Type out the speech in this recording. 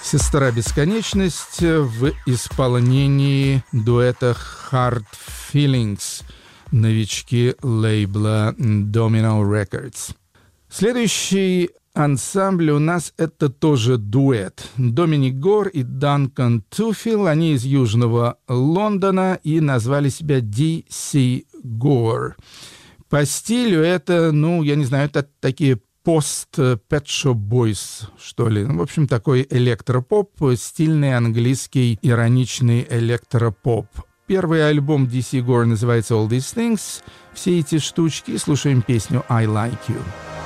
«Сестра Бесконечность» в исполнении дуэта Hard Feelings, новички лейбла Domino Records. Следующий ансамбль у нас это тоже дуэт. Доминик Гор и Данкан Туфил, они из Южного Лондона и назвали себя DC Gore. По стилю это, я не знаю, это такие пост-Pet Shop Boys, что ли. В общем, такой электропоп, стильный английский ироничный электропоп. Первый альбом DC Gore называется All These Things, все эти штучки, слушаем песню I Like You.